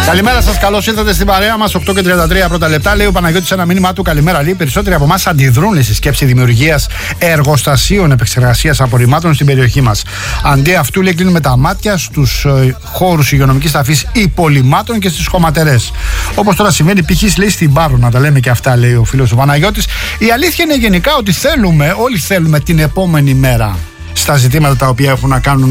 Καλημέρα σας, καλώς ήρθατε στην παρέα μας. 8:33 πρώτα λεπτά. Λέει ο Παναγιώτης ένα μήνυμά του. Καλημέρα, λέει. Περισσότεροι από εμάς αντιδρούν στη σκέψη δημιουργίας εργοστασίων επεξεργασίας απορριμμάτων στην περιοχή μας. Αντί αυτού, λέει, κλείνουμε τα μάτια στους χώρους υγειονομικής ταφής υπολειμμάτων και στις χωματερές. Όπως τώρα συμβαίνει π.χ. λέει στην Πάρο, να τα λέμε και αυτά, λέει ο φίλος ο Παναγιώτης. Η αλήθεια είναι γενικά ότι όλοι θέλουμε την επόμενη μέρα στα ζητήματα τα οποία έχουν να κάνουν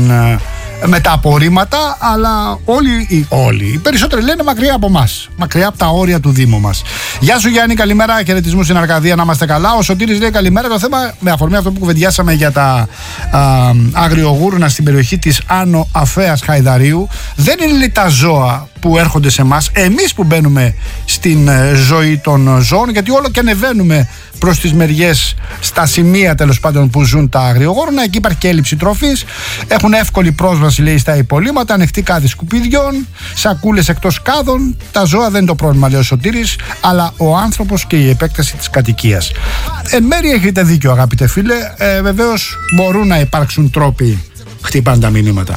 με τα απορρίμματα, αλλά όλοι οι περισσότεροι λένε μακριά από εμάς, μακριά από τα όρια του Δήμου μας. Γεια σου Γιάννη, καλημέρα, χαιρετισμού στην Αρκαδία, να είμαστε καλά. Ο Σωτήρης λέει καλημέρα. Το θέμα, με αφορμή αυτό που κουβεντιάσαμε για τα αγριογούρνα στην περιοχή της Άνω Αφέας Χαϊδαρίου, δεν είναι λέει τα ζώα που έρχονται σε εμάς, εμείς που μπαίνουμε στην ζωή των ζώων, γιατί όλο και ανεβαίνουμε προς τις μεριές, στα σημεία τέλος πάντων που ζουν τα αγριογόρνα. Εκεί υπάρχει και έλλειψη τροφής. Έχουν εύκολη πρόσβαση, λέει, στα υπολείμματα, ανοιχτή κάδη σκουπιδιών, σακούλες εκτός κάδων. Τα ζώα δεν είναι το πρόβλημα, λέει ο Σωτήρης, αλλά ο άνθρωπος και η επέκταση της κατοικίας. Εν μέρει έχετε δίκιο, αγαπητέ φίλε. Βεβαίως μπορούν να υπάρξουν τρόποι, χτυπάνε τα μηνύματα,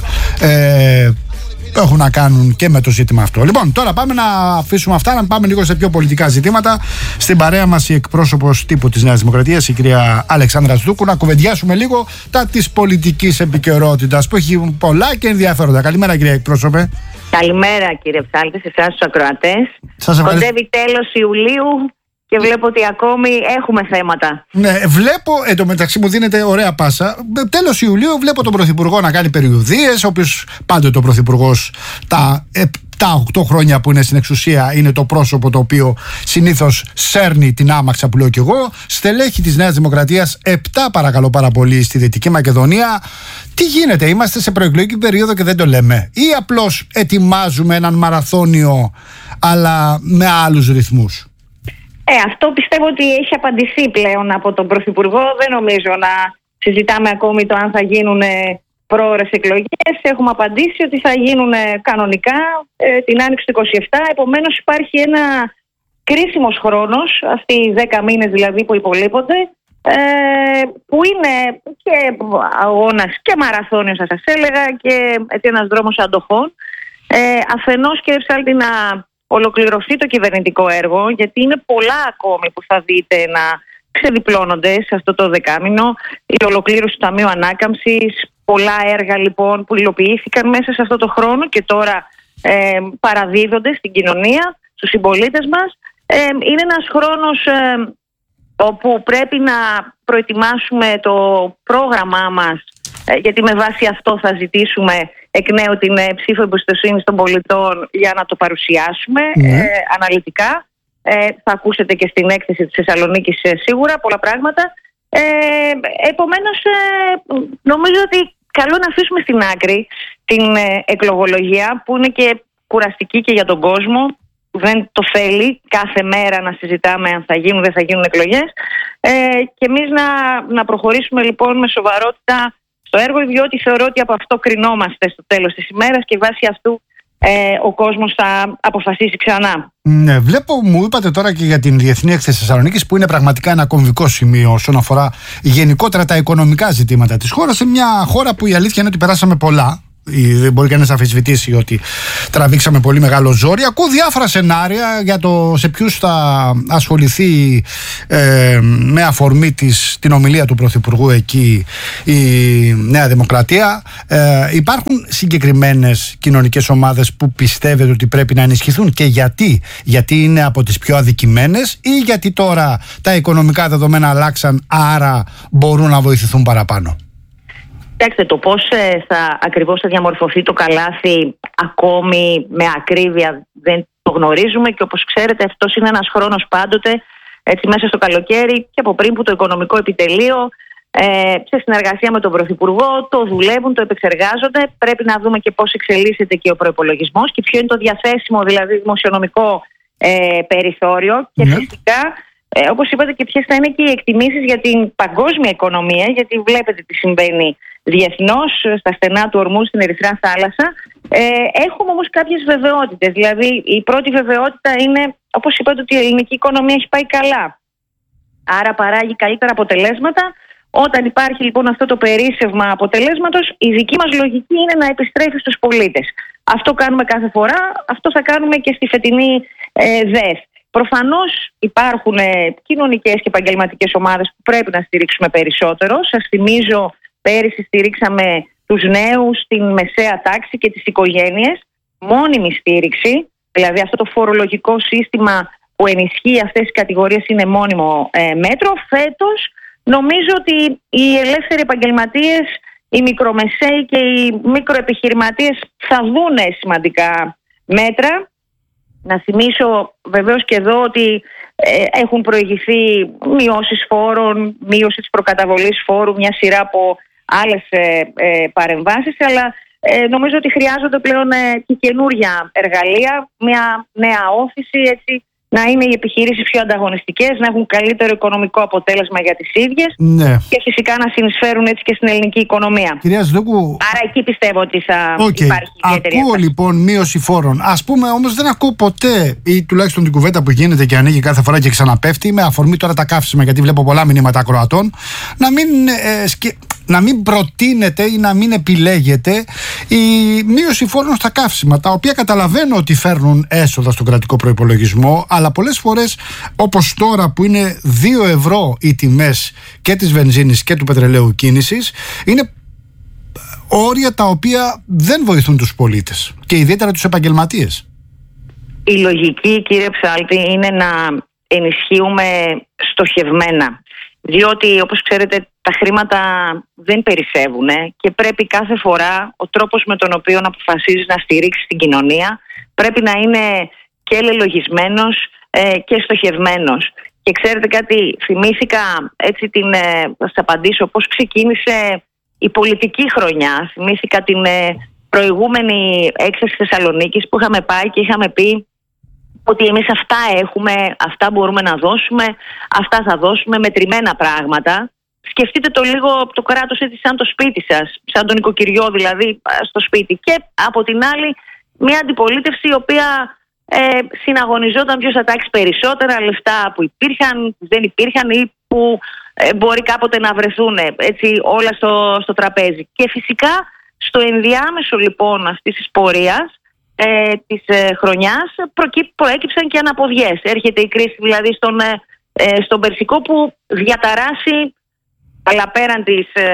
έχουν να κάνουν και με το ζήτημα αυτό. Λοιπόν, τώρα πάμε να αφήσουμε αυτά, να πάμε λίγο σε πιο πολιτικά ζητήματα. Στην παρέα μας η εκπρόσωπος τύπου της Νέας Δημοκρατίας, η κυρία Αλεξάνδρα Σδούκου, να κουβεντιάσουμε λίγο τα της πολιτικής επικαιρότητας που έχει πολλά και ενδιαφέροντα. Καλημέρα, κυρία εκπρόσωπε. Καλημέρα, κύριε Ψάλτη, σε εσάς τους ακροατές. Κοντεύει τέλος Ιουλίου και βλέπω ότι ακόμη έχουμε θέματα. Ναι, βλέπω, εντωμεταξύ μου δίνεται ωραία πάσα. Τέλος Ιουλίου βλέπω τον Πρωθυπουργό να κάνει περιουδίες, ο οποίος πάντοτε ο Πρωθυπουργός τα 8 χρόνια που είναι στην εξουσία είναι το πρόσωπο το οποίο συνήθως σέρνει την άμαξα που λέω κι εγώ. Στελέχη της Νέας Δημοκρατίας 7 παρακαλώ πάρα πολύ στη Δυτική Μακεδονία. Τι γίνεται, είμαστε σε προεκλογική περίοδο και δεν το λέμε, ή απλώς ετοιμάζουμε έναν μαραθώνιο αλλά με άλλους ρυθμούς? Αυτό πιστεύω ότι έχει απαντηθεί πλέον από τον Πρωθυπουργό. Δεν νομίζω να συζητάμε ακόμη το αν θα γίνουν πρόωρες εκλογές. Έχουμε απαντήσει ότι θα γίνουν κανονικά την άνοιξη του 27. Επομένως υπάρχει ένα κρίσιμος χρόνος, αυτοί οι 10 μήνες δηλαδή που υπολείπονται, που είναι και αγώνας και μαραθώνιος, θα σας έλεγα, και ένας δρόμος αντοχών. Αφενός, κύριε Ψάλτη, να ολοκληρωθεί το κυβερνητικό έργο, γιατί είναι πολλά ακόμη που θα δείτε να ξεδιπλώνονται σε αυτό το δεκάμηνο. Η ολοκλήρωση του Ταμείου Ανάκαμψης, πολλά έργα λοιπόν που υλοποιήθηκαν μέσα σε αυτό το χρόνο και τώρα παραδίδονται στην κοινωνία, στους συμπολίτες μας. Είναι ένας χρόνος όπου πρέπει να προετοιμάσουμε το πρόγραμμά μας, γιατί με βάση αυτό θα ζητήσουμε εκ νέου την ψήφο εμπιστοσύνης των πολιτών για να το παρουσιάσουμε αναλυτικά. Θα ακούσετε και στην έκθεση της Θεσσαλονίκης σίγουρα πολλά πράγματα. Επομένως, νομίζω ότι καλό να αφήσουμε στην άκρη την εκλογολογία, που είναι και κουραστική και για τον κόσμο. Δεν το θέλει κάθε μέρα να συζητάμε αν θα γίνουν, δεν θα γίνουν εκλογές. Και εμείς να προχωρήσουμε λοιπόν με σοβαρότητα στο έργο, διότι θεωρώ ότι από αυτό κρινόμαστε στο τέλος της ημέρας και βάσει αυτού ο κόσμος θα αποφασίσει ξανά. Ναι, βλέπω, μου είπατε τώρα και για την Διεθνή Έκθεση Θεσσαλονίκης, που είναι πραγματικά ένα κομβικό σημείο όσον αφορά γενικότερα τα οικονομικά ζητήματα της χώρας, σε μια χώρα που η αλήθεια είναι ότι περάσαμε πολλά. Δεν μπορεί κανείς να αμφισβητήσει ότι τραβήξαμε πολύ μεγάλο ζόρι. Ακούω διάφορα σενάρια για το σε ποιους θα ασχοληθεί με αφορμή την ομιλία του Πρωθυπουργού εκεί η Νέα Δημοκρατία. Υπάρχουν συγκεκριμένες κοινωνικές ομάδες που πιστεύετε ότι πρέπει να ενισχυθούν, και γιατί είναι από τις πιο αδικημένες, ή γιατί τώρα τα οικονομικά δεδομένα άρα μπορούν να βοηθηθούν παραπάνω? Κοιτάξτε, το πώς ακριβώς θα διαμορφωθεί το καλάθι ακόμη με ακρίβεια δεν το γνωρίζουμε, και όπως ξέρετε αυτός είναι ένας χρόνος πάντοτε, έτσι μέσα στο καλοκαίρι και από πριν, που το Οικονομικό Επιτελείο σε συνεργασία με τον Πρωθυπουργό το δουλεύουν, το επεξεργάζονται. Πρέπει να δούμε και πώς εξελίσσεται και ο προϋπολογισμός και ποιο είναι το διαθέσιμο δηλαδή δημοσιονομικό περιθώριο, και φυσικά όπως είπατε και ποιες θα είναι και οι εκτιμήσεις για την παγκόσμια οικονομία, γιατί βλέπετε τι συμβαίνει διεθνώς στα στενά του ορμού στην Ερυθρά Θάλασσα. Έχουμε όμως κάποιες βεβαιότητες. Δηλαδή η πρώτη βεβαιότητα είναι, όπως είπατε, ότι η ελληνική οικονομία έχει πάει καλά, άρα παράγει καλύτερα αποτελέσματα. Όταν υπάρχει λοιπόν αυτό το περίσσευμα αποτελέσματος, η δική μας λογική είναι να επιστρέφει στους πολίτες. Αυτό κάνουμε κάθε φορά, αυτό θα κάνουμε και στη φετινή ΔΕΘ. Προφανώς υπάρχουν κοινωνικές και επαγγελματικές ομάδες που πρέπει να στηρίξουμε περισσότερο. Σας θυμίζω, πέρυσι στηρίξαμε τους νέους, την μεσαία τάξη και τις οικογένειες. Μόνιμη στήριξη, δηλαδή αυτό το φορολογικό σύστημα που ενισχύει αυτές τις κατηγορίες είναι μόνιμο μέτρο. Φέτος νομίζω ότι οι ελεύθεροι επαγγελματίες, οι μικρομεσαίοι και οι μικροεπιχειρηματίες θα δούνε σημαντικά μέτρα. Να θυμίσω βεβαίως και εδώ ότι έχουν προηγηθεί μειώσεις φόρων, μείωση της προκαταβολής φόρου, μια σειρά από άλλες παρεμβάσεις, αλλά νομίζω ότι χρειάζονται πλέον και καινούργια εργαλεία, μια νέα όθηση, έτσι, να είναι οι επιχειρήσεις πιο ανταγωνιστικές, να έχουν καλύτερο οικονομικό αποτέλεσμα για τις ίδιες, ναι, και φυσικά να συνεισφέρουν έτσι και στην ελληνική οικονομία. Κυρία Ζητόκου, άρα εκεί πιστεύω ότι θα υπάρχει ιδιαίτερη. Ακούω λοιπόν μείωση φόρων. Ας πούμε όμως δεν ακούω ποτέ, ή τουλάχιστον την κουβέντα που γίνεται και ανοίγει κάθε φορά και ξαναπέφτει, με αφορμή τώρα τα καύσιμα, γιατί βλέπω πολλά μηνύματα ακροατών, να μην προτείνεται ή να μην επιλέγεται η μείωση φόρων στα καύσιμα, τα οποία καταλαβαίνω ότι φέρνουν έσοδα στον κρατικό προϋπολογισμό, αλλά πολλές φορές, όπως τώρα που είναι 2 ευρώ οι τιμές και της βενζίνης και του πετρελαίου κίνησης, είναι όρια τα οποία δεν βοηθούν τους πολίτες και ιδιαίτερα τους επαγγελματίες. Η λογική, κύριε Ψάλτη, είναι να ενισχύουμε στοχευμένα, διότι όπως ξέρετε τα χρήματα δεν περισσεύουν και πρέπει κάθε φορά ο τρόπος με τον οποίο αποφασίζεις να στηρίξεις την κοινωνία πρέπει να είναι και λελογισμένος και στοχευμένος. Και ξέρετε κάτι, θυμήθηκα, έτσι θα σας απαντήσω, πώς ξεκίνησε η πολιτική χρονιά. Θυμήθηκα την προηγούμενη έκθεση Θεσσαλονίκης που είχαμε πάει και είχαμε πει ότι εμείς αυτά έχουμε, αυτά μπορούμε να δώσουμε, αυτά θα δώσουμε, μετρημένα πράγματα. Σκεφτείτε το λίγο το κράτος έτσι σαν το σπίτι σας, σαν τον νοικοκυριό δηλαδή στο σπίτι. Και από την άλλη μια αντιπολίτευση η οποία συναγωνιζόταν ποιος θα τάξει περισσότερα λεφτά που υπήρχαν, που δεν υπήρχαν ή που μπορεί κάποτε να βρεθούν, έτσι, όλα στο τραπέζι. Και φυσικά στο ενδιάμεσο λοιπόν αυτής της πορείας της χρονιάς προέκυψαν και αναποδιές. Έρχεται η κρίση δηλαδή στον Περσικό που διαταράσσει, αλλά πέραν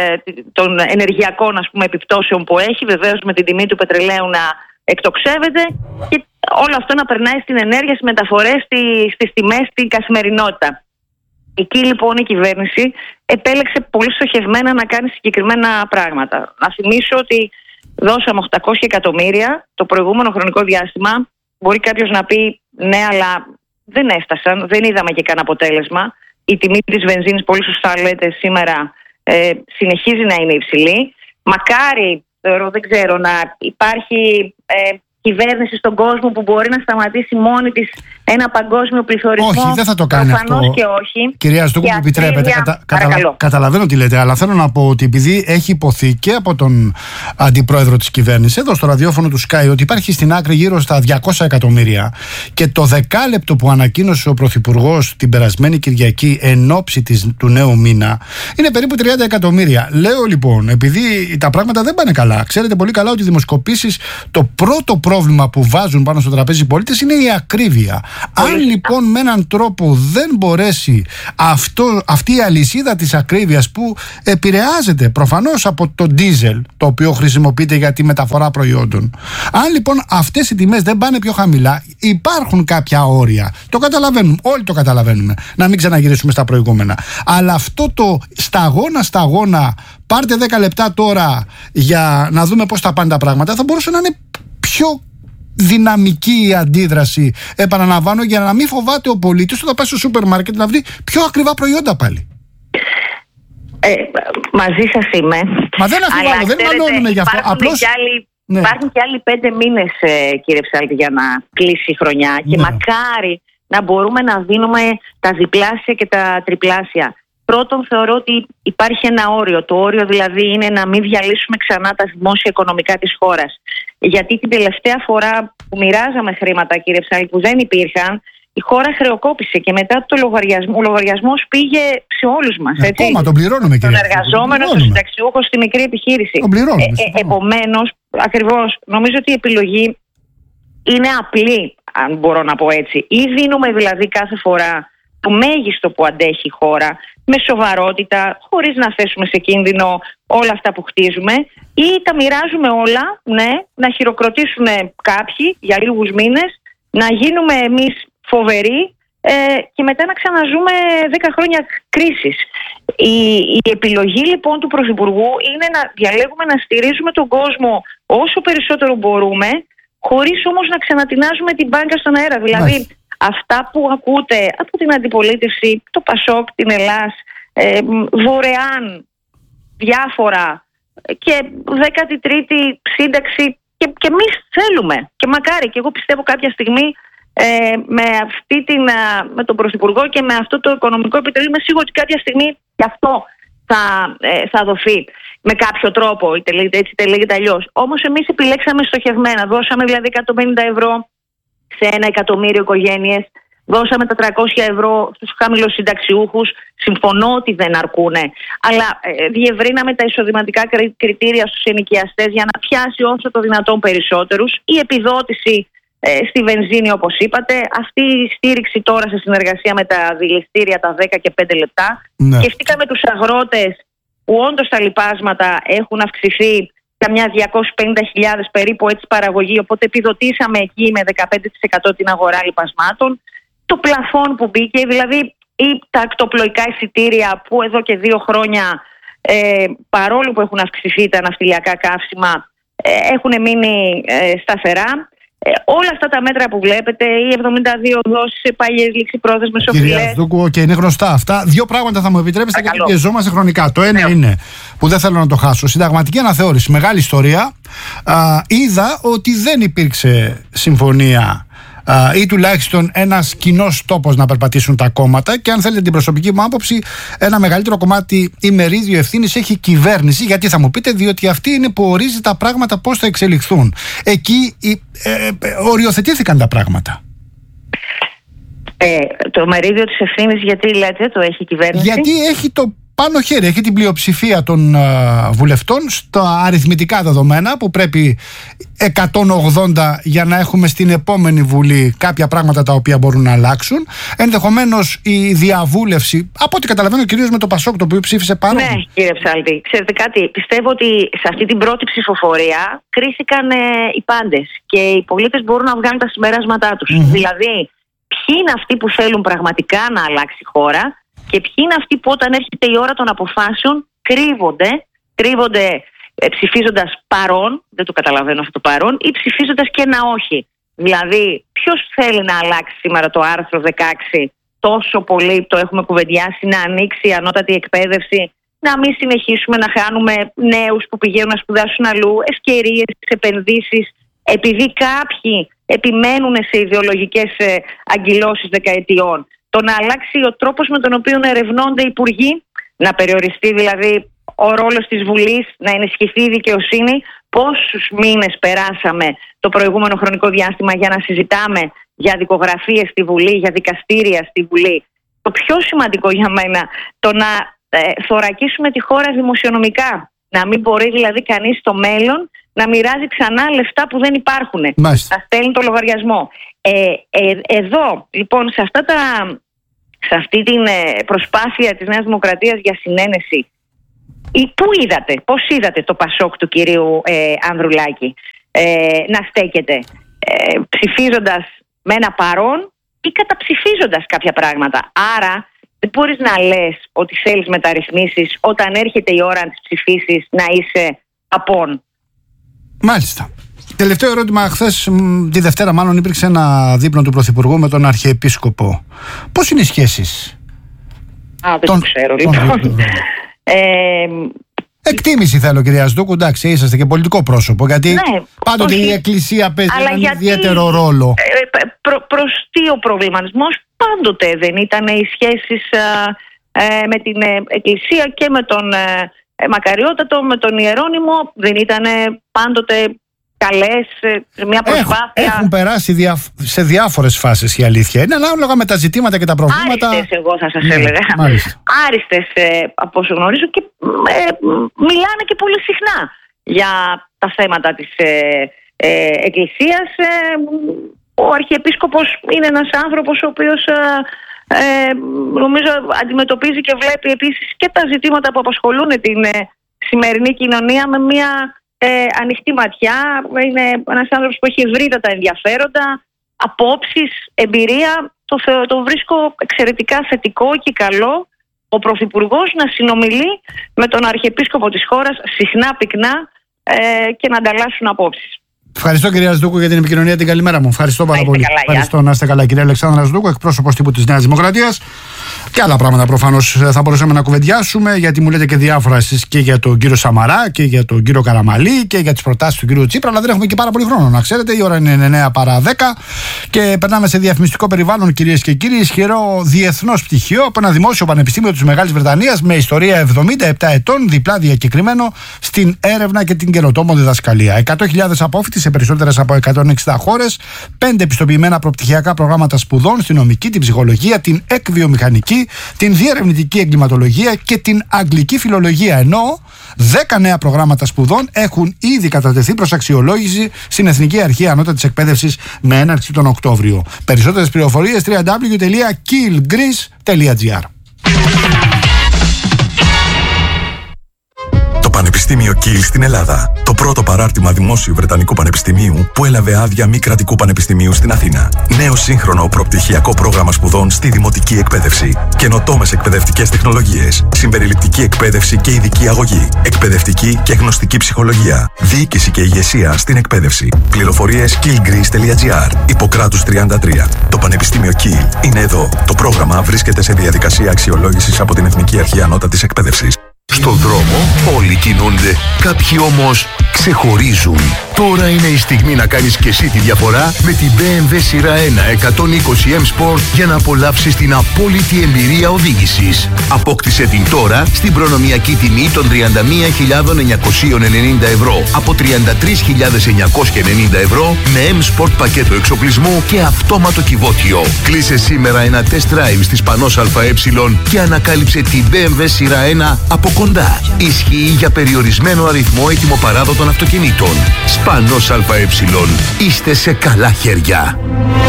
των ενεργειακών επιπτώσεων που έχει, βεβαίως με την τιμή του πετρελαίου να εκτοξεύεται και όλο αυτό να περνάει στην ενέργεια, στις μεταφορές, στις τιμές, στην καθημερινότητα. Εκεί λοιπόν η κυβέρνηση επέλεξε πολύ στοχευμένα να κάνει συγκεκριμένα πράγματα. Να θυμίσω ότι δώσαμε 800 εκατομμύρια το προηγούμενο χρονικό διάστημα. Μπορεί κάποιος να πει ναι, αλλά δεν έφτασαν, δεν είδαμε και κανένα αποτέλεσμα. Η τιμή της βενζίνης, πολύ σωστά λέτε, σήμερα συνεχίζει να είναι υψηλή. Μακάρι, δεν ξέρω, να υπάρχει κυβέρνηση στον κόσμο που μπορεί να σταματήσει μόνη της ένα παγκόσμιο πληθωρισμό. Όχι, δεν θα το κάνει αυτό. Και όχι. Κυρία Ζητόκου, που επιτρέπετε, καταλαβαίνω τι λέτε, αλλά θέλω να πω ότι επειδή έχει υποθεί και από τον αντιπρόεδρο της κυβέρνησης, εδώ στο ραδιόφωνο του Sky, ότι υπάρχει στην άκρη γύρω στα 200 εκατομμύρια και το δεκάλεπτο που ανακοίνωσε ο Πρωθυπουργός την περασμένη Κυριακή εν ώψη του νέου μήνα είναι περίπου 30 εκατομμύρια. Λέω λοιπόν, επειδή τα πράγματα δεν πάνε καλά, ξέρετε πολύ καλά ότι οι δημοσκοπήσεις, το πρώτο πρόβλημα που βάζουν πάνω στο τραπέζι οι πολίτες είναι η ακρίβεια. Αν λοιπόν με έναν τρόπο δεν μπορέσει αυτή η αλυσίδα της ακρίβειας που επηρεάζεται προφανώς από το ντίζελ, το οποίο χρησιμοποιείται για τη μεταφορά προϊόντων, αν λοιπόν αυτές οι τιμές δεν πάνε πιο χαμηλά, υπάρχουν κάποια όρια. Το καταλαβαίνουμε, όλοι το καταλαβαίνουμε, να μην ξαναγυρίσουμε στα προηγούμενα. Αλλά αυτό το σταγόνα, πάρτε 10 λεπτά τώρα για να δούμε πώς θα πάνε τα πράγματα, θα μπορούσε να είναι πιο δυναμική η αντίδραση, επαναλαμβάνω, για να μην φοβάται ο πολίτης όταν πάει στο σούπερ μάρκετ να βρει πιο ακριβά προϊόντα πάλι. Μαζί σας είμαι. Μα δεν αφιβάλλω, δεν μαλώνουμε γι' αυτό. Απλώς υπάρχουν και άλλοι 5 μήνες, κύριε Ψάλτη, για να κλείσει η χρονιά. Και μακάρι να μπορούμε να δίνουμε τα διπλάσια και τα τριπλάσια. Πρώτον, θεωρώ ότι υπάρχει ένα όριο. Το όριο δηλαδή είναι να μην διαλύσουμε ξανά τα δημόσια οικονομικά της χώρας. Γιατί την τελευταία φορά που μοιράζαμε χρήματα, κύριε Ψάλη, που δεν υπήρχαν, η χώρα χρεοκόπησε και μετά ο λογαριασμός πήγε σε όλους μας. Ακόμα τον πληρώνουμε, κυρία. Τον εργαζόμενο, στον συνταξιούχο, στη μικρή επιχείρηση. Επομένως, ακριβώς, νομίζω ότι η επιλογή είναι απλή, αν μπορώ να πω έτσι. Ή δίνουμε δηλαδή κάθε φορά το μέγιστο που αντέχει η χώρα, με σοβαρότητα, χωρίς να θέσουμε σε κίνδυνο όλα αυτά που χτίζουμε, ή τα μοιράζουμε όλα, ναι, να χειροκροτήσουν κάποιοι για λίγους μήνες, να γίνουμε εμείς φοβεροί και μετά να ξαναζούμε 10 χρόνια κρίσης. Η επιλογή λοιπόν του Πρωθυπουργού είναι να διαλέγουμε να στηρίζουμε τον κόσμο όσο περισσότερο μπορούμε, χωρίς όμως να ξανατινάζουμε την μπάνκα στον αέρα. Δηλαδή αυτά που ακούτε από την αντιπολίτευση, το ΠΑΣΟΚ, την Ελλάς, δωρεάν διάφορα και 13η σύνταξη και εμείς θέλουμε και μακάρι, και εγώ πιστεύω κάποια στιγμή με τον Πρωθυπουργό και με αυτό το οικονομικό επιτελείο είμαι σίγουρη ότι κάποια στιγμή και αυτό θα δοθεί με κάποιο τρόπο, είτε λέγεται αλλιώς. Όμως εμείς επιλέξαμε στοχευμένα, δώσαμε δηλαδή 150 ευρώ σε 1 εκατομμύριο οικογένειες, δώσαμε τα 300 ευρώ στους χαμηλοσυνταξιούχους, συμφωνώ ότι δεν αρκούνε, αλλά διευρύναμε τα εισοδηματικά κριτήρια στους ενοικιαστές για να πιάσει όσο το δυνατόν περισσότερους. Η επιδότηση στη βενζίνη, όπως είπατε, αυτή η στήριξη τώρα σε συνεργασία με τα δηληστήρια, τα 10 και 5 λεπτά. Ναι. Σκεφτήκαμε τους αγρότες που όντως τα λιπάσματα έχουν αυξηθεί καμιά 250.000 περίπου έτσι παραγωγή, οπότε επιδοτήσαμε εκεί με 15% την αγορά λιπασμάτων. Το πλαφόν που μπήκε, δηλαδή ή τα ακτοπλοϊκά εισιτήρια που εδώ και 2 χρόνια παρόλο που έχουν αυξηθεί τα ναυτιλιακά καύσιμα έχουν μείνει σταθερά. Όλα αυτά τα μέτρα που βλέπετε, οι 72 δόσεις σε παλιές ληξιπρόθεσμες οφειλές. Κυρία Δούκου, και είναι γνωστά αυτά. 2 πράγματα θα μου επιτρέψετε γιατί πιεζόμαστε χρονικά. Το ένα είναι, που δεν θέλω να το χάσω, συνταγματική αναθεώρηση. Μεγάλη ιστορία. Είδα ότι δεν υπήρξε συμφωνία ή τουλάχιστον ένας κοινός τόπος να περπατήσουν τα κόμματα, και αν θέλετε την προσωπική μου άποψη, ένα μεγαλύτερο κομμάτι ή μερίδιο ευθύνης έχει η κυβέρνηση. Γιατί θα μου πείτε, διότι αυτή είναι που ορίζει τα πράγματα πώς θα εξελιχθούν. Εκεί οριοθετήθηκαν τα πράγματα. Το μερίδιο της ευθύνης γιατί λέτε το έχει η κυβέρνηση? Γιατί έχει το πάνω χέρι, έχει την πλειοψηφία των βουλευτών στα αριθμητικά δεδομένα, που πρέπει 180 για να έχουμε στην επόμενη Βουλή κάποια πράγματα τα οποία μπορούν να αλλάξουν. Ενδεχομένως η διαβούλευση, από ό,τι καταλαβαίνω κυρίως με το ΠΑΣΟΚ, το οποίο ψήφισε πάνω. Ναι, κύριε Ψάλτη, ξέρετε κάτι, πιστεύω ότι σε αυτή την πρώτη ψηφοφορία κρίθηκαν οι πάντες και οι πολίτες μπορούν να βγάλουν τα συμπεράσματά τους. Δηλαδή, ποιοι είναι αυτοί που θέλουν πραγματικά να αλλάξει η χώρα και ποιοι είναι αυτοί που όταν έρχεται η ώρα των αποφάσεων κρύβονται ψηφίζοντας παρόν, δεν το καταλαβαίνω αυτό το παρόν, ή ψηφίζοντας και ένα όχι. Δηλαδή, ποιος θέλει να αλλάξει σήμερα το άρθρο 16, τόσο πολύ το έχουμε κουβεντιάσει, να ανοίξει η ανώτατη εκπαίδευση, να μην συνεχίσουμε να χάνουμε νέους που πηγαίνουν να σπουδάσουν αλλού, ευκαιρίες, επενδύσεις, επειδή κάποιοι επιμένουν σε ιδεολογικές αγκυλώσεις δεκαετιών. Το να αλλάξει ο τρόπος με τον οποίο ερευνώνται οι υπουργοί, να περιοριστεί δηλαδή ο ρόλος της Βουλής, να ενισχυθεί η δικαιοσύνη. Πόσους μήνες περάσαμε το προηγούμενο χρονικό διάστημα για να συζητάμε για δικογραφίες στη Βουλή, για δικαστήρια στη Βουλή. Το πιο σημαντικό για μένα, το να θωρακίσουμε τη χώρα δημοσιονομικά. Να μην μπορεί δηλαδή κανείς στο μέλλον να μοιράζει ξανά λεφτά που δεν υπάρχουν. Θα στέλνει το λογαριασμό. Εδώ, λοιπόν, σε αυτή την προσπάθεια της Νέας Δημοκρατίας για συνένεση, πώς είδατε το ΠΑΣΟΚ του κυρίου Ανδρουλάκη να στέκεται, ψηφίζοντας με ένα παρόν ή καταψηφίζοντας κάποια πράγματα? Άρα δεν μπορείς να λες ότι θέλεις μεταρρυθμίσεις όταν έρχεται η ώρα να τις ψηφίσεις να είσαι απόν. Μάλιστα. Τελευταίο ερώτημα. Χθες, τη Δευτέρα μάλλον, υπήρξε ένα δείπνο του Πρωθυπουργού με τον Αρχιεπίσκοπο. Πώς είναι οι σχέσεις? Δεν το ξέρω λοιπόν. Εκτίμηση θέλω, κυρία Σδούκου. Εντάξει, είσαστε και πολιτικό πρόσωπο, γιατί πάντοτε η Εκκλησία παίζει έναν ιδιαίτερο ρόλο. Προς τι ο προβληματισμός? Πάντοτε δεν ήταν οι σχέσεις με την Εκκλησία και με τον Μακαριότατο, με τον Ιερώνυμο, δεν ήταν πάντοτε καλές, μια προσπάθεια. Έχουν περάσει σε διάφορες φάσεις, η αλήθεια είναι, ανάλογα με τα ζητήματα και τα προβλήματα. Άριστες, εγώ θα σας έλεγα. Άριστες, από όσο γνωρίζω, και μιλάνε και πολύ συχνά για τα θέματα της Εκκλησίας. Ο Αρχιεπίσκοπος είναι ένας άνθρωπος ο οποίος νομίζω αντιμετωπίζει και βλέπει επίσης και τα ζητήματα που απασχολούν την σημερινή κοινωνία με μια ανοιχτή ματιά. Είναι ένας άνθρωπος που έχει ευρύτατα ενδιαφέροντα, απόψεις, εμπειρία. Το βρίσκω εξαιρετικά θετικό και καλό ο Πρωθυπουργός να συνομιλεί με τον Αρχιεπίσκοπο της χώρας συχνά, πυκνά, και να ανταλλάσσουν απόψεις. Ευχαριστώ, κυρία Ρασδούκου, για την επικοινωνία. Την καλημέρα μου. Ευχαριστώ πάρα πολύ. Καλά, ευχαριστώ, να είστε καλά, κυρία Αλεξάνδρα Ρασδούκου, εκπρόσωπος τύπου της Νέας Δημοκρατίας. Και άλλα πράγματα προφανώς θα μπορούσαμε να κουβεντιάσουμε, γιατί μου λέτε και διάφορα εσείς και για τον κύριο Σαμαρά και για τον κύριο Καραμαλή και για τις προτάσεις του κύριου Τσίπρα. Αλλά δεν έχουμε και πάρα πολύ χρόνο, να ξέρετε. Η ώρα είναι 9 παρά 10 και περνάμε σε διαφημιστικό περιβάλλον, κυρίες και κύριοι. Ισχυρό διεθνώς πτυχίο από ένα δημόσιο πανεπιστήμιο της Μεγάλης Βρετανίας με ιστορία 77 ετών, διπλά διακεκριμένο στην έρευνα και την καινοτόμο διδασκαλία. 100.000 απόφοιτοι σε περισσότερες από 160 χώρες, 5 επιστοποιημένα προπτυχιακά προγράμματα σπουδών στην νομική, την ψυχολογία, την εκβιομηχανική, την διερευνητική εγκληματολογία και την αγγλική φιλολογία. Ενώ 10 νέα προγράμματα σπουδών έχουν ήδη κατατεθεί προς αξιολόγηση στην Εθνική Αρχή Ανώτατης Εκπαίδευσης με έναρξη τον Οκτώβριο. Περισσότερες πληροφορίες www.keelgreece.gr. Το Πανεπιστήμιο Kiel στην Ελλάδα. Το πρώτο παράρτημα δημόσιου Βρετανικού Πανεπιστημίου που έλαβε άδεια μη κρατικού πανεπιστημίου στην Αθήνα. Νέο σύγχρονο προπτυχιακό πρόγραμμα σπουδών στη δημοτική εκπαίδευση. Καινοτόμες εκπαιδευτικές τεχνολογίες. Συμπεριληπτική εκπαίδευση και ειδική αγωγή. Εκπαιδευτική και γνωστική ψυχολογία. Διοίκηση και ηγεσία στην εκπαίδευση. Πληροφορίες keelgreece.gr. Ιπποκράτους 33. Το Πανεπιστήμιο Kiel είναι εδώ. Το πρόγραμμα βρίσκεται σε διαδικασία αξιολόγησης από την Εθνική Αρχή Ανώτατης Εκπαίδευσης. Στον δρόμο όλοι κινούνται, κάποιοι όμως ξεχωρίζουν. Τώρα είναι η στιγμή να κάνεις και εσύ τη διαφορά με την BMW σειρά 1 120 M Sport για να απολαύσεις την απόλυτη εμπειρία οδήγησης. Απόκτησε την τώρα στην προνομιακή τιμή των 31.990 ευρώ από 33.990 ευρώ με M Sport πακέτο εξοπλισμού και αυτόματο κυβότιο. Κλείσε σήμερα ένα test drive στη Σπανός ΑΕ και ανακάλυψε την BMW σειρά 1 από κοντά. Ισχύει για περιορισμένο αριθμό ετοιμοπαράδοτων αυτοκινήτων. Σπανός ΑΕ. Είστε σε καλά χέρια.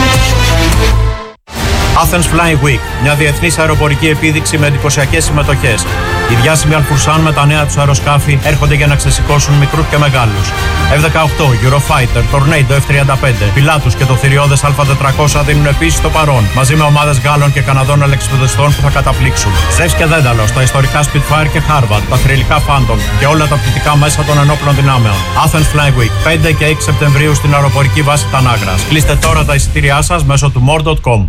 Athens Flying Week, μια διεθνής αεροπορική επίδειξη με εντυπωσιακές συμμετοχές. Οι διάσημοι Αλφουρσάν με τα νέα τους αεροσκάφη έρχονται για να ξεσηκώσουν μικρούς και μεγάλους. F-18, Eurofighter, Tornado F-35, Pilatus και το θηριώδες Α400 δίνουν επίσης το παρόν, μαζί με ομάδες Γάλλων και Καναδών αλεξιπτοδιστών που θα καταπλήξουν. Ζεύς και Δένταλος, τα ιστορικά Spitfire και Harvard, τα θρυλικά Phantom και όλα τα πτυτικά μέσα των ενόπλων δυνάμεων. Athens Flying Week, 5 και 6 Σεπτεμβρίου στην αεροπορική βάση Τανάγρας. Κλείστε τώρα τα εισιτήριά σας μέσω του more.com.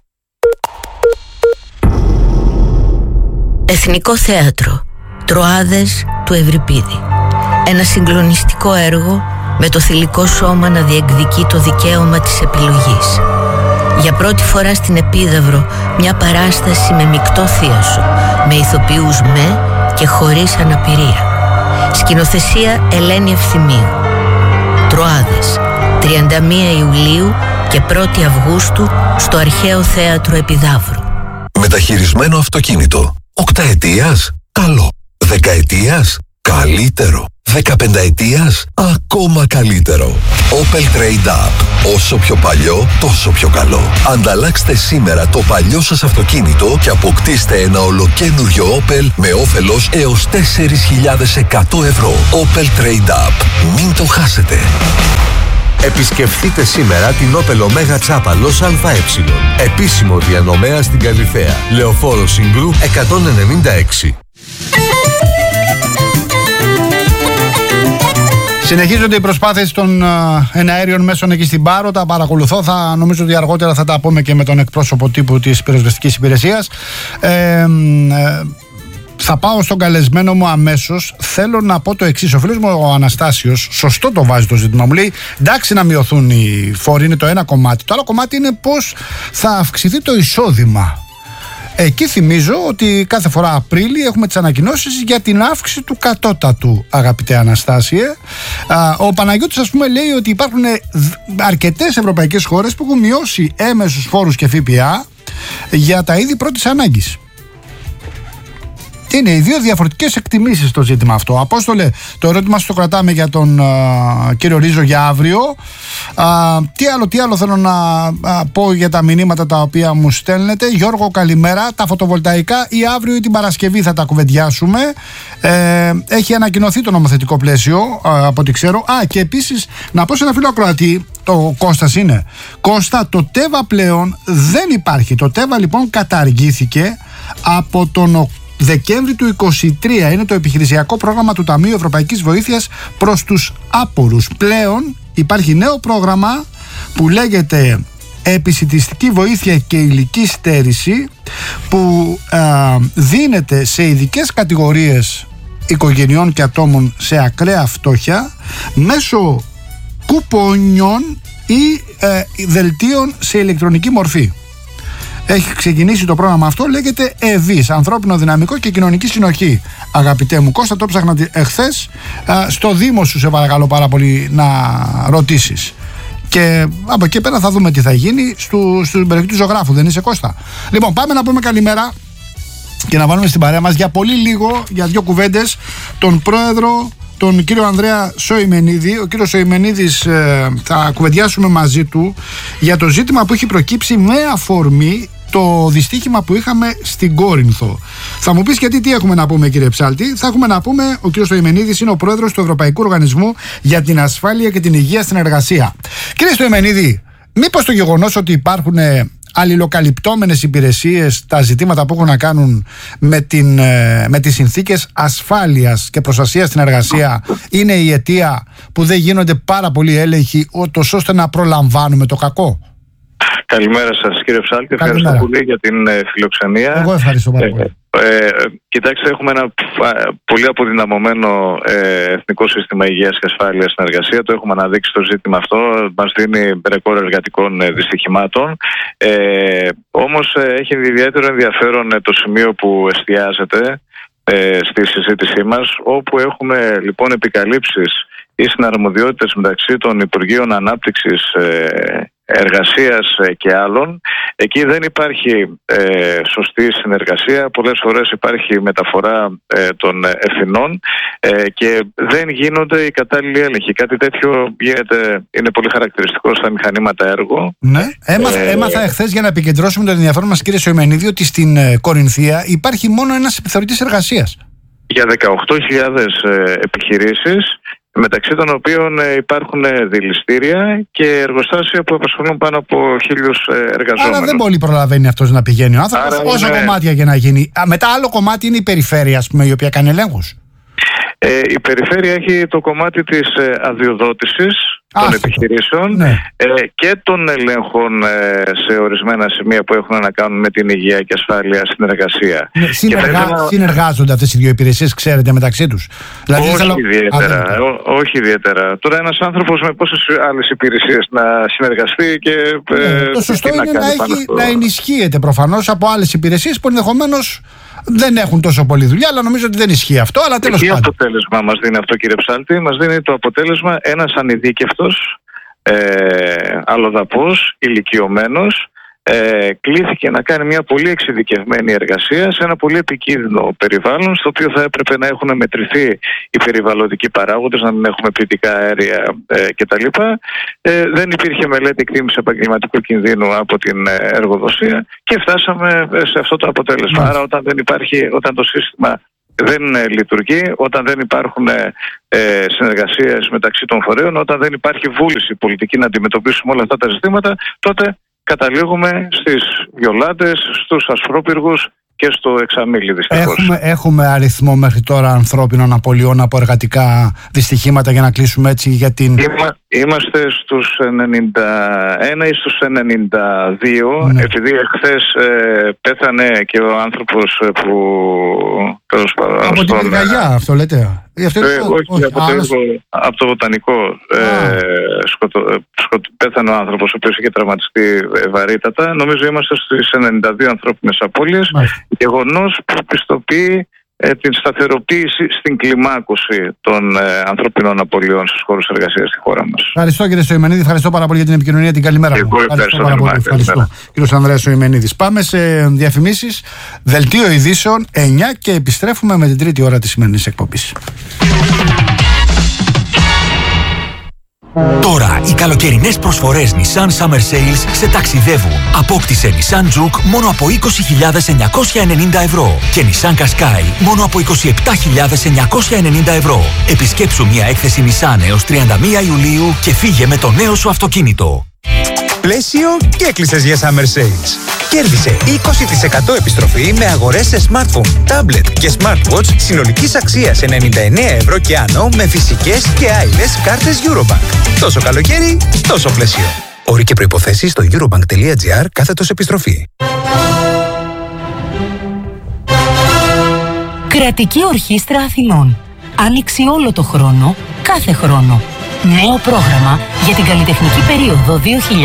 Εθνικό Θέατρο, Τροάδες του Ευρυπίδη. Ένα συγκλονιστικό έργο με το θηλυκό σώμα να διεκδικεί το δικαίωμα της επιλογής. Για πρώτη φορά στην Επίδαυρο μια παράσταση με μεικτό θίασο, με ηθοποιούς με και χωρίς αναπηρία. Σκηνοθεσία Ελένη Ευθυμίου. Τροάδες, 31 Ιουλίου και 1η Αυγούστου στο Αρχαίο Θέατρο Επιδαύρου. Μεταχειρισμένο αυτοκίνητο. 8ετίας, καλό. 10ετίας, καλύτερο. 15ετίας, ακόμα καλύτερο. Opel Trade Up. Όσο πιο παλιό, τόσο πιο καλό. Ανταλλάξτε σήμερα το παλιό σας αυτοκίνητο και αποκτήστε ένα ολοκένουργιο Opel με όφελος έως 4.100 ευρώ. Opel Trade Up. Μην το χάσετε. Επισκεφτείτε σήμερα την Opel Omega Τσάπαλος ΑΕ. Επίσημο διανομέα στην Καλιθέα. Λεωφόρο Συγκρού 196. Συνεχίζονται οι προσπάθειες των εναέριων μέσων εκεί στην Πάρο. Τα παρακολουθώ. Νομίζω ότι αργότερα θα τα πούμε και με τον εκπρόσωπο τύπου της πυροσβεστικής υπηρεσίας. Θα πάω στον καλεσμένο μου αμέσως. Θέλω να πω το εξής. Ο φίλος μου ο Αναστάσιος, σωστό το βάζει το ζήτημα. Μου λέει εντάξει να μειωθούν οι φόροι, είναι το ένα κομμάτι. Το άλλο κομμάτι είναι πώς θα αυξηθεί το εισόδημα. Εκεί θυμίζω ότι κάθε φορά Απρίλη έχουμε τις ανακοινώσεις για την αύξηση του κατώτατου, αγαπητέ Αναστάσιε. Ο Παναγιώτης, ας πούμε, λέει ότι υπάρχουν αρκετές ευρωπαϊκές χώρες που έχουν μειώσει έμεσους φόρους και ΦΠΑ για τα είδη πρώτης ανάγκης. Είναι οι δύο διαφορετικές εκτιμήσεις στο ζήτημα αυτό. Απόστολε, το ερώτημα σου το κρατάμε για τον κύριο Ρίζο για αύριο. Τι άλλο θέλω να πω για τα μηνύματα τα οποία μου στέλνετε. Γιώργο, καλημέρα. Τα φωτοβολταϊκά ή αύριο ή την Παρασκευή θα τα κουβεντιάσουμε. Έχει ανακοινωθεί το νομοθετικό πλαίσιο, από ό,τι ξέρω. Και επίσης να πω σε ένα φίλο ακροατή, το Κώστας είναι. Κώστα, το ΤΕΒΑ πλέον δεν υπάρχει. Το ΤΕΒΑ λοιπόν καταργήθηκε από τον Δεκέμβρη του 2023. Είναι το επιχειρησιακό πρόγραμμα του Ταμείου Ευρωπαϊκής Βοήθειας προς τους άπορους. Πλέον υπάρχει νέο πρόγραμμα που λέγεται επισιτιστική βοήθεια και ηλική στέρηση, που δίνεται σε ειδικές κατηγορίες οικογενειών και ατόμων σε ακραία φτώχεια μέσω κουπονιών ή δελτίων σε ηλεκτρονική μορφή. Έχει ξεκινήσει το πρόγραμμα αυτό, λέγεται ΕΒΙΣ, ανθρώπινο δυναμικό και κοινωνική συνοχή. Αγαπητέ μου Κώστα, το ψάχνα εχθές. Στο Δήμο σου σε παρακαλώ πάρα πολύ να ρωτήσεις. Και από εκεί πέρα θα δούμε τι θα γίνει στην περιοχή του ζωγράφου, δεν είσαι Κώστα? Λοιπόν, πάμε να πούμε καλημέρα και να βάλουμε στην παρέα μας για πολύ λίγο, για δύο κουβέντες, τον πρόεδρο, τον κύριο Ανδρέα Σοημενίδη. Ο κύριος Σοημενίδης, θα κουβεντιάσουμε μαζί του για το ζήτημα που έχει προκύψει με αφορμή το δυστύχημα που είχαμε στην Κόρινθο. Θα μου πεις γιατί, τι έχουμε να πούμε, κύριε Ψάλτη? Θα έχουμε να πούμε, ο κύριος Σοημενίδης είναι ο πρόεδρος του Ευρωπαϊκού Οργανισμού για την Ασφάλεια και την Υγεία στην Εργασία. Κύριε Σοημενίδη, μήπως το γεγονός ότι υπάρχουν αλληλοκαλυπτόμενες υπηρεσίες, τα ζητήματα που έχουν να κάνουν με τις συνθήκες ασφάλειας και προστασίας στην εργασία, είναι η αιτία που δεν γίνονται πάρα πολλοί έλεγχοι ώστε να προλαμβάνουμε το κακό? Καλημέρα σας, κύριε Ψάλτη. Ευχαριστώ πολύ για την φιλοξενία. Εγώ ευχαριστώ πάρα πολύ. Κοιτάξτε, έχουμε ένα πολύ αποδυναμωμένο εθνικό σύστημα υγείας και ασφάλειας στην εργασία. Το έχουμε αναδείξει το ζήτημα αυτό. Μας δίνει ρεκόρ εργατικών δυστυχημάτων. Όμως έχει ιδιαίτερο ενδιαφέρον το σημείο που εστιάζεται στη συζήτησή μας, όπου έχουμε λοιπόν επικαλύψεις ή συναρμοδιότητες μεταξύ των Υπουργείων Ανάπτυξης, Εργασίας και άλλων. Εκεί δεν υπάρχει σωστή συνεργασία. Πολλές φορές υπάρχει μεταφορά των ευθυνών και δεν γίνονται οι κατάλληλοι έλεγχοι. Κάτι τέτοιο είναι πολύ χαρακτηριστικό στα μηχανήματα έργο. Ναι. Έμαθα εχθές, για να επικεντρώσουμε το ενδιαφέρον μας, κύριε Σοημενίδη, ότι στην Κορινθία υπάρχει μόνο ένας επιθεωρητής εργασίας. Για 18.000 επιχειρήσεις, μεταξύ των οποίων υπάρχουν δηληστήρια και εργοστάσια που απασχολούν πάνω από 1.000 εργαζόμενους. Άρα δεν πολύ προλαβαίνει αυτός να πηγαίνει ο άνθρωπος, όσο κομμάτια για να γίνει. Μετά άλλο κομμάτι είναι η περιφέρεια, ας πούμε, η οποία κάνει ελέγχους. Η περιφέρεια έχει το κομμάτι της αδειοδότησης των επιχειρήσεων, ναι, και των ελέγχων σε ορισμένα σημεία που έχουν να κάνουν με την υγεία και ασφάλεια στην εργασία. Ναι, συνεργάζονται αυτές οι δύο υπηρεσίες, ξέρετε, μεταξύ τους? Δηλαδή, όχι ιδιαίτερα. Τώρα ένας άνθρωπος με πόσες άλλες υπηρεσίες να συνεργαστεί και... το σωστό είναι να ενισχύεται προφανώς από άλλες υπηρεσίες που ενδεχομένως δεν έχουν τόσο πολλή δουλειά, αλλά νομίζω ότι δεν ισχύει αυτό. Αλλά τέλος πάντων. Τι αποτέλεσμα μας δίνει αυτό, κύριε Ψάλτη? Μας δίνει το αποτέλεσμα ένας ανειδίκευτος, αλλοδαπός, ηλικιωμένος, κλήθηκε να κάνει μια πολύ εξειδικευμένη εργασία σε ένα πολύ επικίνδυνο περιβάλλον, στο οποίο θα έπρεπε να έχουν μετρηθεί οι περιβαλλοντικοί παράγοντες, να μην έχουμε ποιητικά αέρια κτλ. Δεν υπήρχε μελέτη εκτίμηση επαγγελματικού κινδύνου από την εργοδοσία και φτάσαμε σε αυτό το αποτέλεσμα. Άρα όταν το σύστημα δεν λειτουργεί, όταν δεν υπάρχουν συνεργασίες μεταξύ των φορέων, όταν δεν υπάρχει βούληση πολιτική να αντιμετωπίσουμε όλα αυτά τα ζητήματα, τότε καταλήγουμε στις βιολάντες, στους ασφρόπυργους και στο εξαμίλι, δυστυχώς. Έχουμε αριθμό μέχρι τώρα ανθρώπινων απολειών από εργατικά δυστυχήματα, για να κλείσουμε έτσι για την... Είμαστε στους 91 ή στους 92, ναι. Επειδή εχθές πέθανε και ο άνθρωπος που... Από την πυρκαγιά, αυτό λέτε? Όχι, από το βοτανικό. Πέθανε ο άνθρωπος, ο οποίος είχε τραυματιστεί βαρύτατα. Νομίζω είμαστε στις 92 ανθρώπινες απώλειες. Γεγονός που πιστοποιεί την σταθεροποίηση στην κλιμάκωση των ανθρωπινών απολειών στους χώρους εργασίας στη χώρα μας. Ευχαριστώ, κύριε Σοημενίδη. Ευχαριστώ πάρα πολύ για την επικοινωνία. Την καλημέρα. Ευχαριστώ. Κύριος Ανδρέας Σοημενίδης. Πάμε σε διαφημίσεις. Δελτίο ειδήσεων 9 και επιστρέφουμε με την τρίτη ώρα της σημερινής εκπομπής. Τώρα οι καλοκαιρινές προσφορές Nissan Summer Sales σε ταξιδεύουν. Απόκτησε Nissan Juke μόνο από 20.990 ευρώ και Nissan Qashqai μόνο από 27.990 ευρώ. Επισκέψου μια έκθεση Nissan έως 31 Ιουλίου και φύγε με το νέο σου αυτοκίνητο. Πλαίσιο και έκλεισες για Summer Sales. Κέρδισε 20% επιστροφή με αγορές σε smartphone, tablet και smartwatch συνολικής αξίας 99 ευρώ και άνω με φυσικές και άειλες κάρτες Eurobank. Τόσο καλοκαίρι, τόσο πλαίσιο. Όροι και προϋποθέσεις στο eurobank.gr/επιστροφή. Κρατική Ορχήστρα Αθηνών. Άνοιξη όλο το χρόνο, κάθε χρόνο. Νέο πρόγραμμα για την καλλιτεχνική περίοδο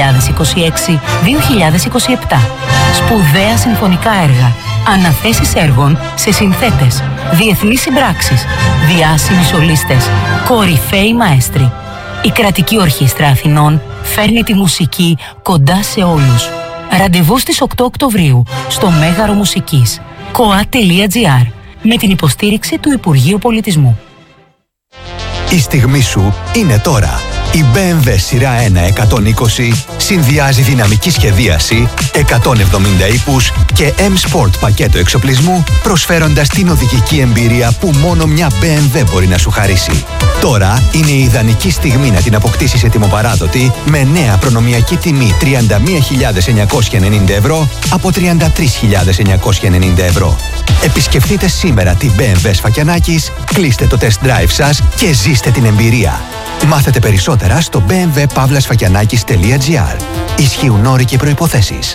2026-2027. Σπουδαία συμφωνικά έργα, αναθέσεις έργων σε συνθέτες, διεθνείς συμπράξεις, διάσημοι σολίστες, κορυφαίοι μαέστροι. Η Κρατική Ορχήστρα Αθηνών φέρνει τη μουσική κοντά σε όλους. Ραντεβού στις 8 Οκτωβρίου στο Μέγαρο Μουσικής, koa.gr, με την υποστήριξη του Υπουργείου Πολιτισμού. Η στιγμή σου είναι τώρα. Η BMW σειρά 1 120 συνδυάζει δυναμική σχεδίαση, 170 ύπους και M-Sport πακέτο εξοπλισμού, προσφέροντας την οδηγική εμπειρία που μόνο μια BMW μπορεί να σου χαρίσει. Τώρα είναι η ιδανική στιγμή να την αποκτήσεις ετοιμοπαράδοτη με νέα προνομιακή τιμή 31.990 ευρώ από 33.990 ευρώ. Επισκεφτείτε σήμερα την BMW Σφακιανάκης, κλείστε το test drive σας και ζήστε την εμπειρία. Μάθετε περισσότερα στο bmwpavlasfakianakis.gr. Ισχύουν όροι και προϋποθέσεις.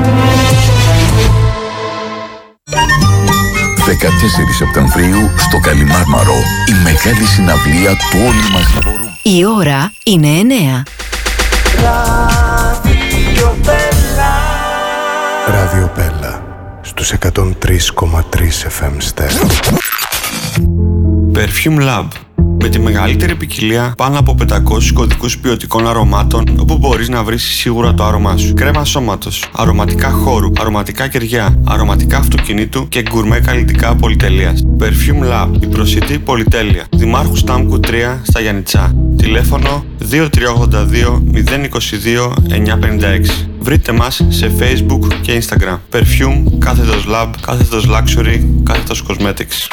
14 Σεπτεμβρίου στο Καλιμάρμαρο, η μεγάλη συναυλία του Όλοι Μαζί Μπορούν. Η ώρα είναι 9. Ράδιο Πέλα στους 103,3 FM στέρεο. Perfume Lab. Με τη μεγαλύτερη ποικιλία πάνω από 500 κωδικούς ποιοτικών αρωμάτων, όπου μπορείς να βρεις σίγουρα το άρωμά σου. Κρέμα σώματος, αρωματικά χώρου, αρωματικά κεριά, αρωματικά αυτοκινήτου και γκουρμέ καλλιτικά πολυτελείας. Perfume Lab, η προσιτή πολυτέλεια. Δημάρχου Στάμκου 3 στα Γιαννιτσά. Τηλέφωνο 2382 022 956. Βρείτε μας σε Facebook και Instagram. Perfume, κάθετος Lab, κάθετος Luxury, κάθετος Cosmetics.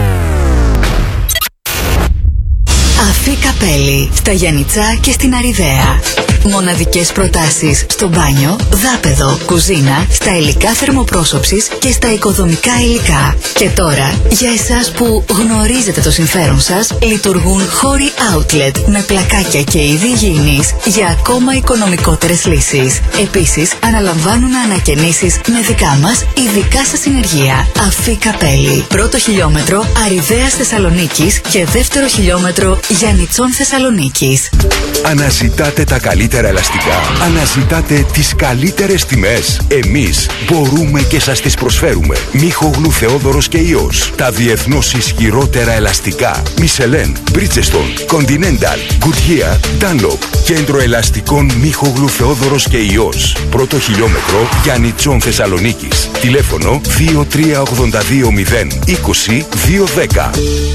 Αφή Καπέλη, στα Γιαννιτσά και στην Αριδαία. Μοναδικές προτάσεις στο μπάνιο, δάπεδο, κουζίνα, στα υλικά θερμοπρόσωψης και στα οικοδομικά υλικά. Και τώρα, για εσάς που γνωρίζετε το συμφέρον σας, λειτουργούν χώροι outlet με πλακάκια και είδη υγιεινής για ακόμα οικονομικότερες λύσεις. Επίσης, αναλαμβάνουν ανακαινήσεις με δικά μας ειδικά σας συνεργεία. Αφή Καπέλη, πρώτο χιλιόμετρο Αριδαίας Θεσσαλονίκης και δεύτερο χιλιόμετρο Γιαννιτσών Θεσσαλονίκης. Αναζητάτε τα καλύτερα ελαστικά. Αναζητάτε τις καλύτερες τιμές. Εμείς μπορούμε και σας τις προσφέρουμε. Μίχογλου Θεόδωρος και Ιός. Τα διεθνώς ισχυρότερα ελαστικά. Μισελέν, Bridgestone, Continental, Goodyear, Dunlop. Κέντρο ελαστικών Μίχογλου Θεόδωρος και Ιός. Πρώτο χιλιόμετρο Γιαννιτσών Θεσσαλονίκης. Τηλέφωνο 2382 020 210.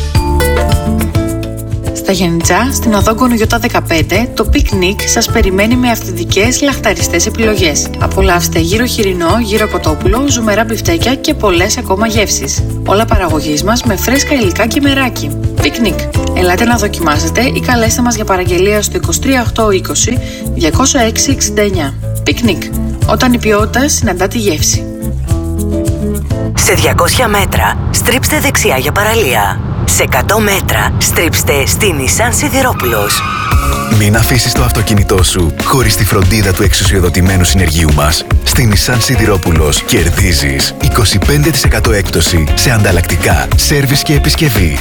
Στα Γιαννιτσά, στην οδό Γκονογιώτα 15, το πικνίκ σας περιμένει με αυθεντικές λαχταριστές επιλογές. Απολαύστε γύρο χοιρινό, γύρο κοτόπουλο, ζουμερά μπιφτέκια και πολλές ακόμα γεύσεις. Όλα παραγωγής μας με φρέσκα υλικά και μεράκι. Πικνίκ. Ελάτε να δοκιμάσετε ή καλέστε μας για παραγγελία στο 23820 206 69. Πικνίκ. Όταν η ποιότητα συναντά τη γεύση. Σε 200 μέτρα, στρίψτε δεξιά για παραλία. Σε 100 μέτρα, στρίψτε στη Nissan Σιδηρόπουλος. Μην αφήσεις το αυτοκίνητό σου χωρίς τη φροντίδα του εξουσιοδοτημένου συνεργείου μας. Στη Nissan Σιδηρόπουλος κερδίζεις 25% έκπτωση σε ανταλλακτικά, σέρβις και επισκευή.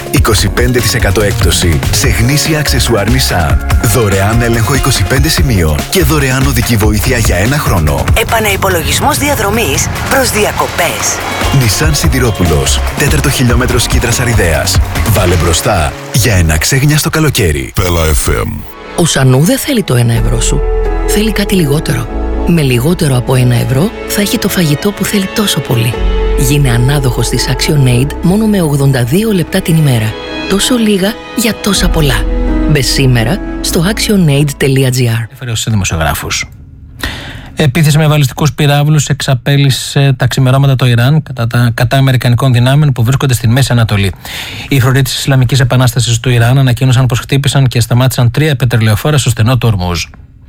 25% έκπτωση σε γνήσια αξεσουάρ Nissan. Δωρεάν έλεγχο 25 σημείων και δωρεάν οδική βοήθεια για 1 χρόνο. Επαναυπολογισμός διαδρομής προς διακοπές. Nissan Σιδηρόπουλος, 4ο χιλιόμετρο Σκήτρας Αριδέας. Βάλε μπροστά για ένα ξέγνιαστο καλοκαίρι. Πέλα FM. Ο Σανού δεν θέλει το 1 ευρώ σου. Θέλει κάτι λιγότερο. Με λιγότερο από 1 ευρώ θα έχει το φαγητό που θέλει τόσο πολύ. Γίνε ανάδοχος της ActionAid μόνο με 82 λεπτά την ημέρα. Τόσο λίγα για τόσα πολλά. Μπε σήμερα στο actionaid.gr. Έφερε στους δημοσιογράφους. Επίθεση με βαλιστικούς πυράβλους εξαπέλυσε τα ξημερώματα το Ιράν κατά αμερικανικών δυνάμεων που βρίσκονται στη Μέση Ανατολή. Οι φρουροί της Ισλαμικής Επανάστασης του Ιράν ανακοίνωσαν πως χτύπησαν και σταμάτησαν 3 πετρελαιοφόρα στο στενό του Ορμούζ.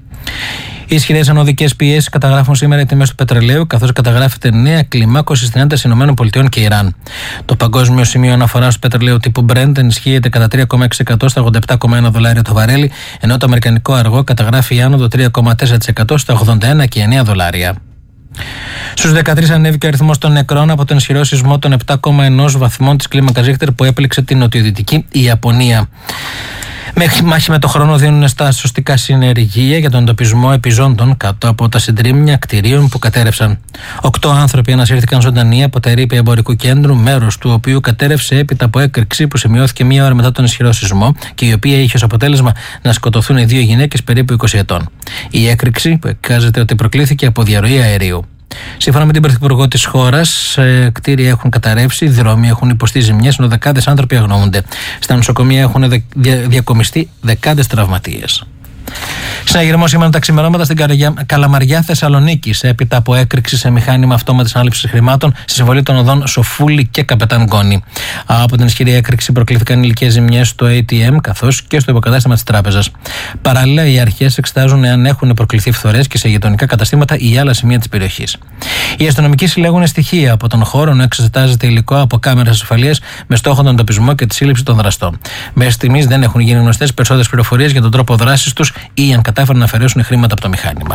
Οι ισχυρές ανωδικές πιέσεις καταγράφουν σήμερα οι τιμές του πετρελαίου, καθώς καταγράφεται νέα κλιμάκωση στην ένταση ΗΠΑ και Ιράν. Το παγκόσμιο σημείο αναφοράς του πετρελαίου τύπου Brent ενισχύεται κατά 3,6% στα $87,1 το βαρέλι, ενώ το αμερικανικό αργό καταγράφει άνοδο 3,4% στα $81,9. Στους 13 ανέβηκε ο αριθμός των νεκρών από τον ισχυρό σεισμό των 7,1 βαθμών της κλίμακας Ρίχτερ που έπληξε την νοτιοδυτική Ιαπωνία. Μάχη με το χρόνο δίνουν στα σωστικά συνεργεία για τον εντοπισμό επιζώντων κάτω από τα συντρίμμια κτηρίων που κατέρευσαν. 8 άνθρωποι ανασύρθηκαν ζωντανοί από τα ερείπια εμπορικού κέντρου, μέρος του οποίου κατέρευσε έπειτα από έκρηξη που σημειώθηκε 1 ώρα μετά τον ισχυρό σεισμό και η οποία είχε ως αποτέλεσμα να σκοτωθούν 2 γυναίκες περίπου 20 ετών. Η έκρηξη που εκκάζεται ότι προκλήθηκε από διαρροή αερίου. Σύμφωνα με την Πρωθυπουργό της χώρας, κτίρια έχουν καταρρεύσει, δρόμοι έχουν υποστεί ζημιές, ενώ δεκάδες άνθρωποι αγνοούνται. Στα νοσοκομεία έχουν διακομιστεί δεκάδες τραυματίες. Συναγερμό σήμερα τα ξημερώματα στην Καλαμαριά Θεσσαλονίκης, έπειτα από έκρηξη σε μηχάνημα αυτόματης ανάληψης χρημάτων στη συμβολή των οδών Σοφούλη και Καπετάν Γκόνη. Από την ισχυρή έκρηξη προκλήθηκαν υλικές ζημιές στο ATM καθώς και στο υποκατάστημα της τράπεζας. Παράλληλα, οι αρχές εξετάζουν εάν έχουν προκληθεί φθορές και σε γειτονικά καταστήματα ή άλλα σημεία της περιοχής. Οι αστυνομικοί συλλέγουν στοιχεία από τον χώρο, ενώ εξετάζεται υλικό από κάμερες ασφαλείας με στόχο τον εντοπισμό και τη σύλληψη των δραστών. Μέχρι στιγμής δεν έχουν γίνει γνωστές περισσότερες πληροφορίες για τον τρόπο δράσης τους ή αν κατάφεραν να αφαιρέσουν χρήματα από το μηχάνημα.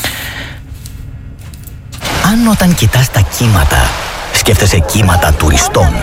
Αν όταν κοιτάς τα κύματα, σκέφτεσαι κύματα τουριστών.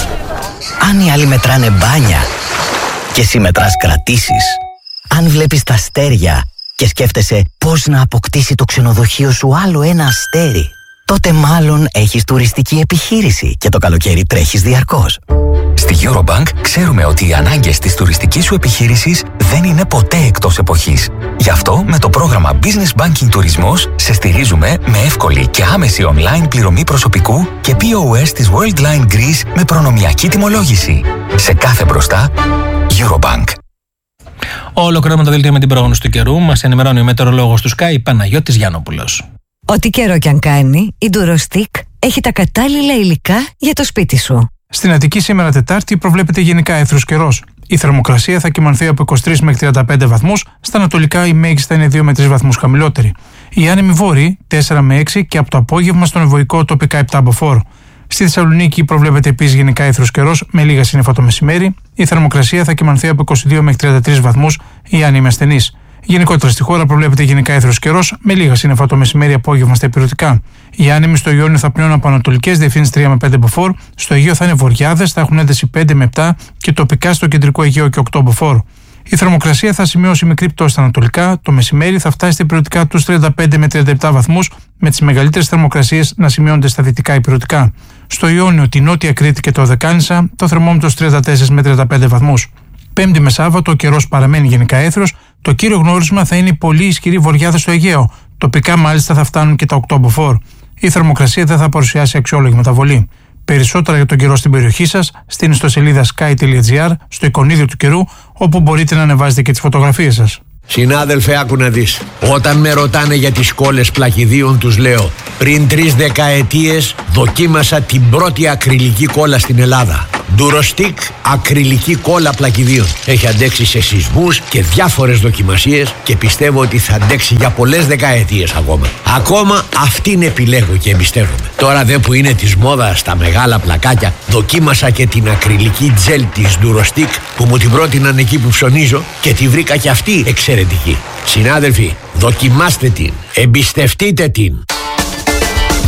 Αν οι άλλοι μετράνε μπάνια και εσύ μετράς κρατήσεις. Αν βλέπεις τα αστέρια και σκέφτεσαι πώς να αποκτήσει το ξενοδοχείο σου άλλο ένα αστέρι, τότε μάλλον έχεις τουριστική επιχείρηση και το καλοκαίρι τρέχεις διαρκώς. Στη Eurobank ξέρουμε ότι οι ανάγκες της τουριστικής σου επιχείρησης δεν είναι ποτέ εκτός εποχής. Γι' αυτό με το πρόγραμμα Business Banking Τουρισμός σε στηρίζουμε με εύκολη και άμεση online πληρωμή προσωπικού και POS της Worldline Greece με προνομιακή τιμολόγηση. Σε κάθε μπροστά, Eurobank. Ολοκληρώνουμε το δελτίο με την πρόγνωση του καιρού. Μας ενημερώνει ο μετεωρολόγος του Sky, Παναγιώτης Γιάννοπουλος. Ό,τι καιρό κι αν κάνει, η Durostick έχει τα κατάλληλα υλικά για το σπίτι σου. Στην Αττική σήμερα Τετάρτη προβλέπεται γενικά έθρος καιρός. Η θερμοκρασία θα κυμανθεί από 23 μέχρι 35 βαθμούς, στα ανατολικά η μέγιστα είναι 2 με 3 βαθμούς χαμηλότερη. Οι άνεμοι βόρειοι 4 με 6 και από το απόγευμα στον ευωικό τοπικά 7 από φόρο. Στη Θεσσαλονίκη προβλέπεται επίσης γενικά έθρος καιρός με λίγα σύννεφα το μεσημέρι. Η θερμοκρασία θα κυμανθεί από 22 μέχρι 33 βαθμούς, οι άνεμοι ασθενείς. Γενικότερα στη χώρα προβλέπεται γενικά έθρος καιρός με λίγα σύννεφα το μεσημέρι απόγευμα στα υπηρετικά. Οι άνεμοι στο Ιόνιο θα πνέουν από ανατολικές διευθύνσεις 3 με 5 μποφόρ, στο Αιγαίο θα είναι βορειάδες, θα έχουν ένταση 5 με 7 και τοπικά στο κεντρικό Αιγαίο και 8 μποφόρ. Η θερμοκρασία θα σημειώσει μικρή πτώση στα ανατολικά, το μεσημέρι θα φτάσει στα υπηρετικά τους 35 με 37 βαθμούς, με τις μεγαλύτερες θερμοκρασίες να σημειώνονται στα δυτικά υπηρετικά. Στο Ιόνιο, τη Νότια Κρήτη και το Οδεκάνησα, το θερμόμετρο 34 με 35 βαθμούς. Πέμπτη με Σάββατο ο καιρός παραμένει γενικά έθρος. Το κύριο γνώρισμα θα είναι η πολύ ισχυρή βορειάδα στο Αιγαίο. Τοπικά μάλιστα θα φτάνουν και τα 8 μποφόρ. Η θερμοκρασία δεν θα παρουσιάσει αξιόλογη μεταβολή. Περισσότερα για τον καιρό στην περιοχή σας στην ιστοσελίδα sky.gr, στο εικονίδιο του καιρού, όπου μπορείτε να ανεβάζετε και τις φωτογραφίες σας. Συνάδελφε, άκου να δεις. Όταν με ρωτάνε για τις κόλλες πλακιδίων, τους λέω: πριν 3 δεκαετίες δοκίμασα την πρώτη ακριλική κόλλα στην Ελλάδα. Durostick ακριλική κόλλα πλακιδίων. Έχει αντέξει σε σεισμούς και διάφορες δοκιμασίες και πιστεύω ότι θα αντέξει για πολλές δεκαετίες ακόμα. Ακόμα αυτήν επιλέγω και εμπιστεύομαι. Τώρα δε που είναι της μόδας τα μεγάλα πλακάκια, δοκίμασα και την ακριλική τζέλ της Durostick που μου την πρότειναν εκεί που ψωνίζω και τη βρήκα και αυτή εξαιρετική. Συνάδελφοι, δοκιμάστε την, εμπιστευτείτε την.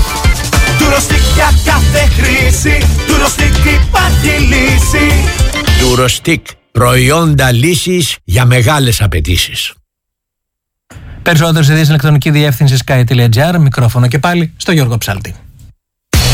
κάθε κρίση. Durostick υπάρχει λύση. Durostick, προϊόντα λύσης για μεγάλες απαιτήσεις. Περισσότερες ειδήσεις ηλεκτρονική διεύθυνση sky.gr. Μικρόφωνο και πάλι στο Γιώργο Ψάλτη.